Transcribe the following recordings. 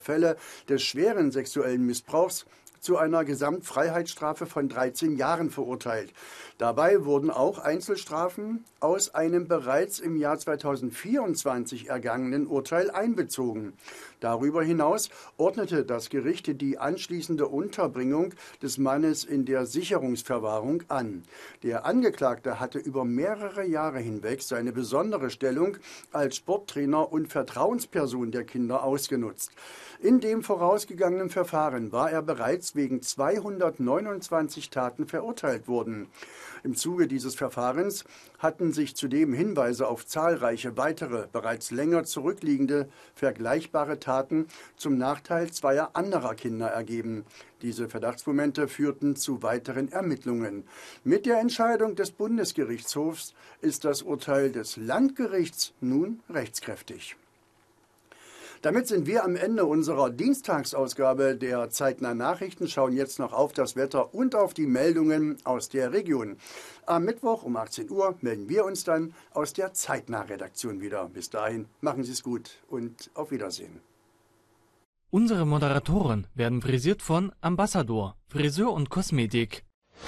Fälle des schweren sexuellen Missbrauchs zu einer Gesamtfreiheitsstrafe von 13 Jahren verurteilt. Dabei wurden auch Einzelstrafen aus einem bereits im Jahr 2024 ergangenen Urteil einbezogen. Darüber hinaus ordnete das Gericht die anschließende Unterbringung des Mannes in der Sicherungsverwahrung an. Der Angeklagte hatte über mehrere Jahre hinweg seine besondere Stellung als Sporttrainer und Vertrauensperson der Kinder ausgenutzt. In dem vorausgegangenen Verfahren war er bereits wegen 229 Taten verurteilt worden. Im Zuge dieses Verfahrens hatten sich zudem Hinweise auf zahlreiche weitere, bereits länger zurückliegende, vergleichbare Taten zum Nachteil zweier anderer Kinder ergeben. Diese Verdachtsmomente führten zu weiteren Ermittlungen. Mit der Entscheidung des Bundesgerichtshofs ist das Urteil des Landgerichts nun rechtskräftig. Damit sind wir am Ende unserer Dienstagsausgabe der Zeitnah Nachrichten, schauen jetzt noch auf das Wetter und auf die Meldungen aus der Region. Am Mittwoch um 18 Uhr melden wir uns dann aus der Zeitnah-Redaktion wieder. Bis dahin, machen Sie es gut und auf Wiedersehen. Unsere Moderatoren werden frisiert von Ambassador, Friseur und Kosmetik.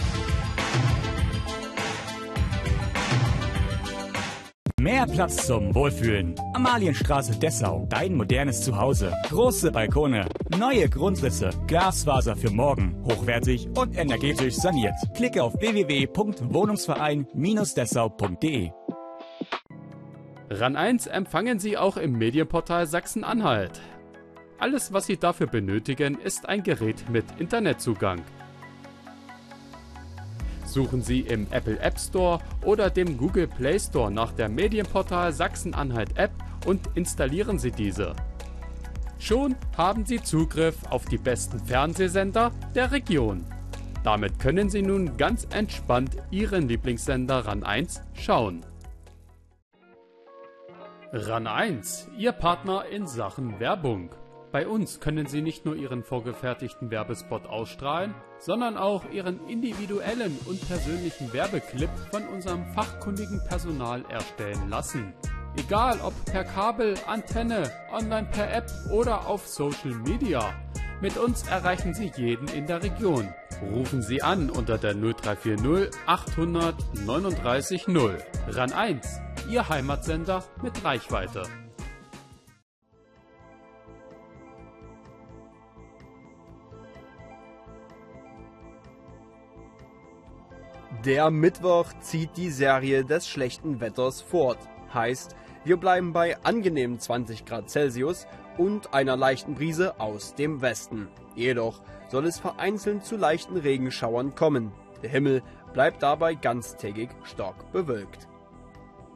Mehr Platz zum Wohlfühlen. Amalienstraße Dessau, dein modernes Zuhause. Große Balkone, neue Grundrisse, Glasfaser für morgen. Hochwertig und energetisch saniert. Klicke auf www.wohnungsverein-dessau.de. RAN 1 empfangen Sie auch im Medienportal Sachsen-Anhalt. Alles, was Sie dafür benötigen, ist ein Gerät mit Internetzugang. Suchen Sie im Apple App Store oder dem Google Play Store nach der Medienportal Sachsen-Anhalt App und installieren Sie diese. Schon haben Sie Zugriff auf die besten Fernsehsender der Region. Damit können Sie nun ganz entspannt Ihren Lieblingssender RAN 1 schauen. RAN 1, Ihr Partner in Sachen Werbung. Bei uns können Sie nicht nur Ihren vorgefertigten Werbespot ausstrahlen, sondern auch Ihren individuellen und persönlichen Werbeclip von unserem fachkundigen Personal erstellen lassen. Egal ob per Kabel, Antenne, online per App oder auf Social Media. Mit uns erreichen Sie jeden in der Region. Rufen Sie an unter der 0340 800 39 0. RAN 1, Ihr Heimatsender mit Reichweite. Der Mittwoch zieht die Serie des schlechten Wetters fort. Heißt, wir bleiben bei angenehmen 20 Grad Celsius und einer leichten Brise aus dem Westen. Jedoch soll es vereinzelt zu leichten Regenschauern kommen. Der Himmel bleibt dabei ganztägig stark bewölkt.